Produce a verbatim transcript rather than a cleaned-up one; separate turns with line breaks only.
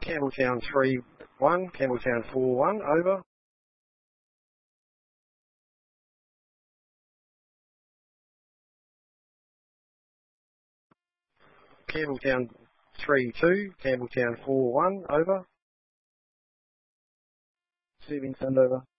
Campbelltown three one, Campbelltown four one, over. Campbelltown three two, Campbelltown four one, over.
Receiving send over.